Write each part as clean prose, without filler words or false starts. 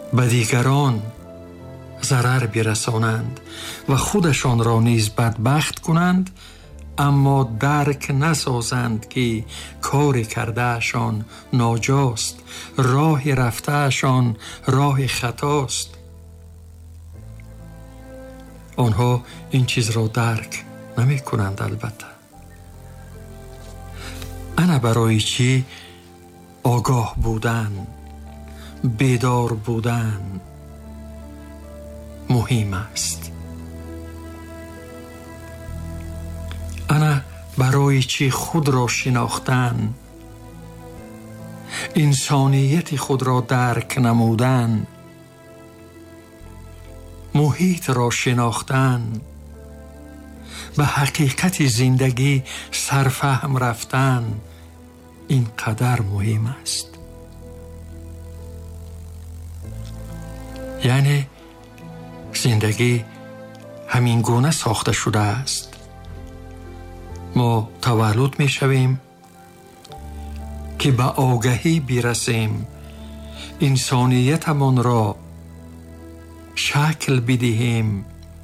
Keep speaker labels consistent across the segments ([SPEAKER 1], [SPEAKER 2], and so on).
[SPEAKER 1] به دیگران ضرر برسانند و خودشان را نیز بدبخت کنند، اما درک نسازند که کار کردهشان ناجاست، راه رفتهشان راه خطاست. آنها این چیز را درک نمی کنند. البته انا برای چی آگاه بودن، بیدار بودن مهم است؟ انا برای چی خود را شناختن، انسانیت خود را درک نمودن، محیط را شناختن، به حقیقت زندگی سرفهم رفتن اینقدر مهم است. یعنی زندگی همین گونه ساخته شده است. ما تولد می شویم که به آگاهی برسیم، انسانیتمان را شکل بدهیم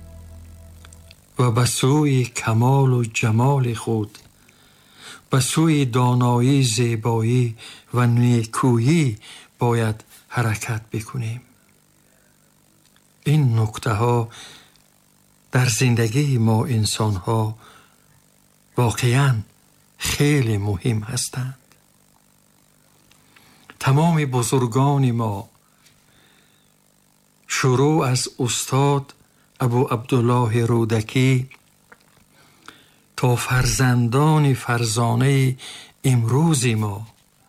[SPEAKER 1] و به سوی کمال و جمال خود، به سوی دانایی، زیبایی و نیکویی باید حرکت بکنیم. این نکته ها در زندگی ما انسان ها واقعاً خیلی مهم هستند. تمام بزرگان ما، شروع از استاد ابو عبدالله رودکی تا فرزندان فرزانه امروز ما،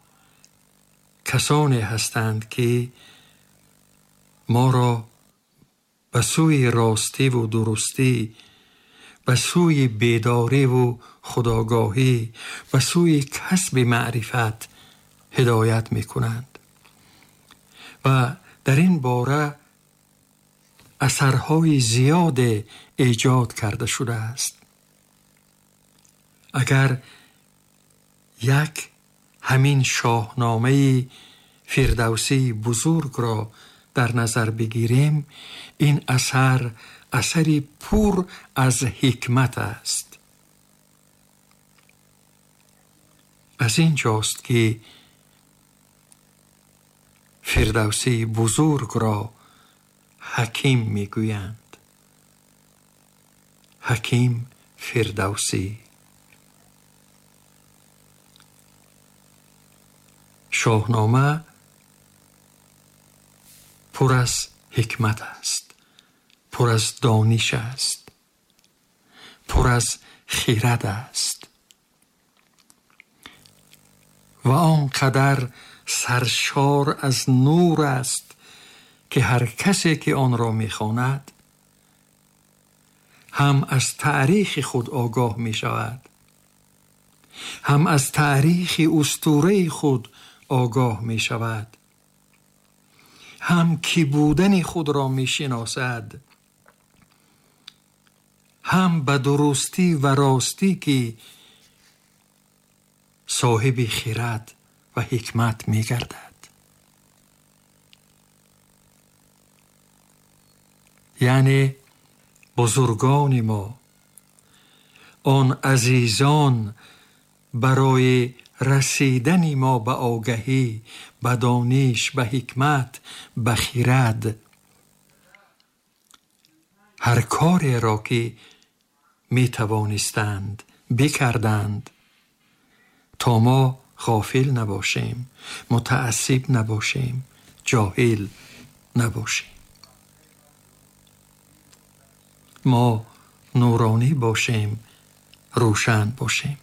[SPEAKER 1] کسانی هستند که ما را به سوی راستی و درستی، به سوی بیداری و خودآگاهی، به سوی کسب معرفت هدایت می کنند و در این باره اثرهای زیاد ایجاد کرده شده است. اگر یک همین شاهنامه فردوسی بزرگ را در نظر بگیریم، این اثر اثری پر از حکمت است. از این جاست که فردوسی بزرگ را حکیم میگویند. حکیم فردوسی. شاهنامه پر از حکمت است، پر از دانش است، پر از خرد است و آنقدر سرشار از نور است که هر کسی که آن را می‌خواند هم از تاریخ خود آگاه می شود، هم از تاریخ اسطوره خود آگاه می شود، هم کی بودن خود را می شناسد، هم به درستی و راستی که صاحب خرد و حکمت می گردد. یعنی بزرگان ما، آن عزیزان برای رسیدن ما به آگاهی، به دانش، به حکمت، به خرد، هر کاری را که می توانستند بکردند تا ما غافل نباشیم، متعصب نباشیم، جاهل نباشیم. ما نورانی باشیم، روشن باشیم.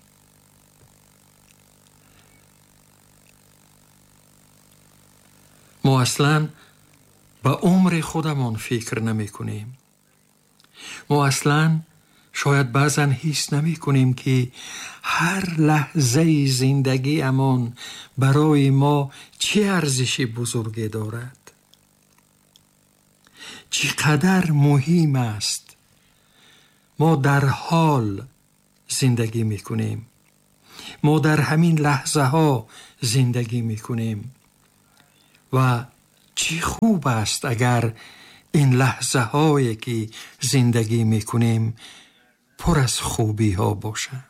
[SPEAKER 1] ما اصلاً به عمر خودمان فکر نمی کنیم. ما اصلاً شاید بعضاً حس نمی کنیم که هر لحظه زندگی امان برای ما چه ارزش بزرگی دارد، چقدر مهم است. ما در حال زندگی می کنیم، ما در همین لحظه ها زندگی می کنیم و چی خوب است اگر این لحظه هایی که زندگی میکنیم پر از خوبی ها باشند،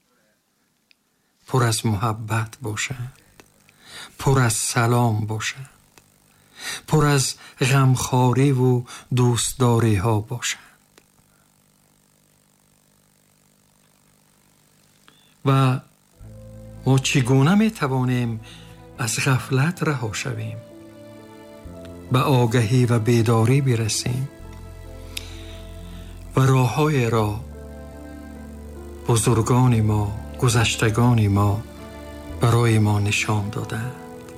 [SPEAKER 1] پر از محبت باشند، پر از سلام باشند، پر از غمخواری و دوستداری ها باشند. و ما چگونه می توانیم از غفلت رها شویم، به آگاهی و بیداری برسیم و راه‌های را بزرگان ما، گذشتگان ما برای ما نشان دادند.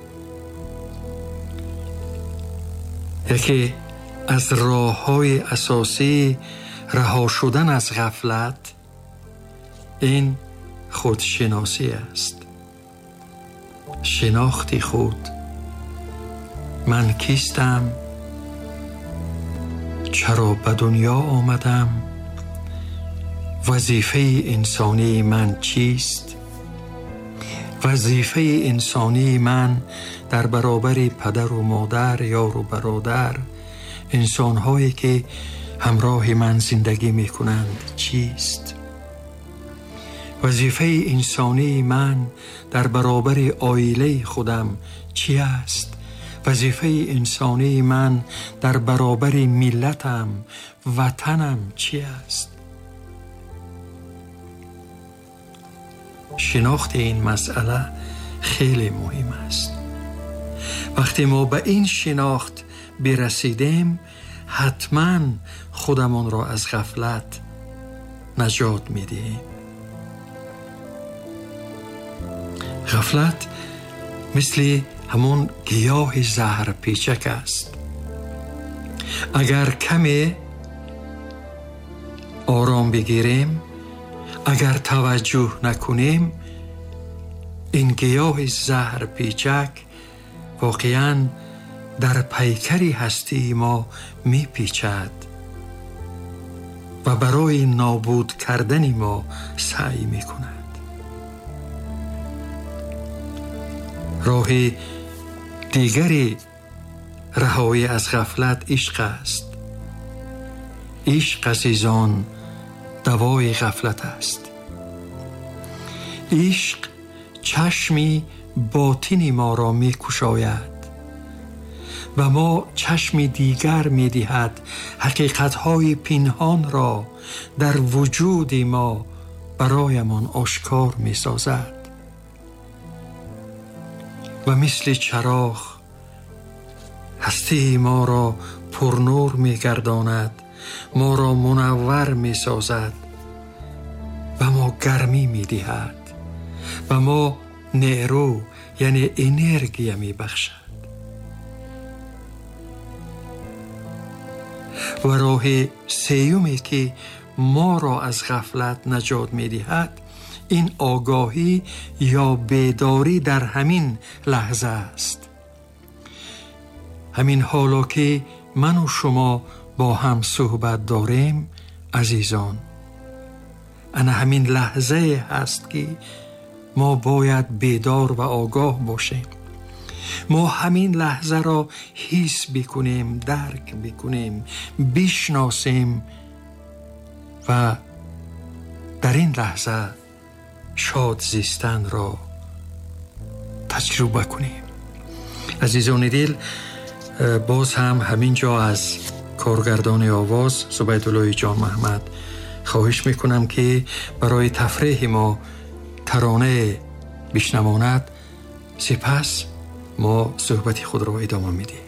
[SPEAKER 1] یکی از راه‌های اساسی رها شدن از غفلت این خودشناسی است. شناخت خود. من کیستم؟ چرا به دنیا آمدم؟ وظیفه انسانی من چیست؟ وظیفه انسانی من در برابر پدر و مادر، یار و برادر، انسان‌هایی که همراه من زندگی می‌کنند چیست؟ وظیفه انسانی من در برابر عائله خودم چی است؟ وظیفه انسانی من در برابر ملتم، وطنم چی است؟ شناخت این مسئله خیلی مهم است. وقتی ما به این شناخت برسیدیم حتما خودمان را از غفلت نجات میدهیم. غفلت مثل همون گیاه زهر پیچک است. اگر کمی آرام بگیریم، اگر توجه نکنیم، این گیاه زهر پیچک واقعاً در پیکری هستی ما می پیچد و برای نابود کردن ما سعی می کند. راه دیگری رهایی از غفلت عشق است. عشق عزیزان دوای غفلت است. عشق چشمی باطنی ما را می کشاید و ما چشمی دیگر می دهد حقیقتهای پنهان را در وجود ما برایمان آشکار می سازد و مثل چراغ هستی ما را پرنور می گرداند، ما را منور می سازد و ما گرمی می دهد و ما نیرو یعنی انرژی می بخشد. و راه سیومی که ما را از غفلت نجات می دهد این آگاهی یا بیداری در همین لحظه است. همین حالا که من و شما با هم صحبت داریم عزیزان، انا همین لحظه هست که ما باید بیدار و آگاه باشیم. ما همین لحظه را حس بکنیم، درک بکنیم، بشناسیم و در این لحظه شاد زیستن را تجربه کنیم. عزیزان دل، باز هم همینجا از کارگردان آواز زبیدالله جان محمد خواهش میکنم که برای تفریح ما ترانه بشنواند، سپس ما صحبت خود را ادامه میدیم.